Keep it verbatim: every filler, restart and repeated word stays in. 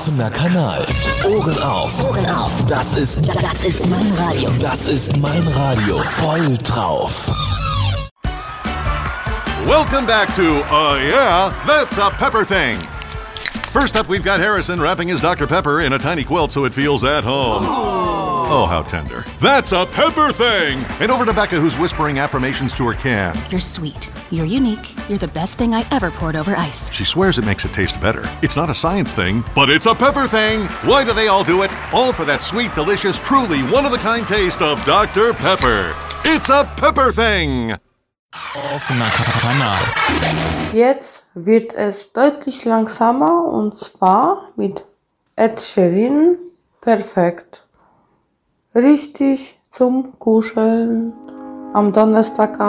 Offener Kanal. Ohren auf. Ohren auf. Das ist, Das ist mein Radio. das ist mein Radio. Voll drauf. Welcome back to, uh, yeah, that's a Pepper Thing. First up, we've got Harrison wrapping his Doctor Pepper in a tiny quilt so it feels at home. Oh, how tender. That's a Pepper Thing! And over to Becca, who's whispering affirmations to her can. You're sweet. You're unique. You're the best thing I ever poured over ice. She swears it makes it taste better. It's not a science thing, but it's a Pepper Thing! Why do they all do it? All for that sweet, delicious, truly one-of-a-kind taste of Doctor Pepper. It's a Pepper Thing! Offener Kanal. Jetzt wird es deutlich langsamer und zwar mit Ed Sheeran Perfekt. Richtig zum Kuscheln am Donnerstagabend.